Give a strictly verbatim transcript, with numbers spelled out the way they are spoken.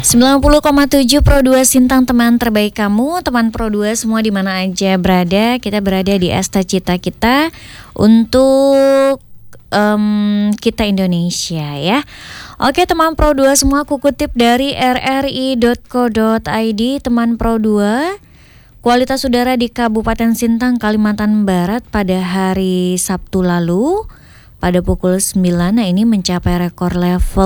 sembilan puluh koma tujuh Pro dua Sintang, teman terbaik kamu, teman Pro dua semua di mana aja berada. Kita berada di Asta Cita Kita untuk um, kita Indonesia ya. Oke teman Pro dua semua, aku kutip dari r r i dot co dot i d. Teman Pro dua, kualitas udara di Kabupaten Sintang, Kalimantan Barat pada hari Sabtu lalu pada pukul sembilan, nah ini mencapai rekor level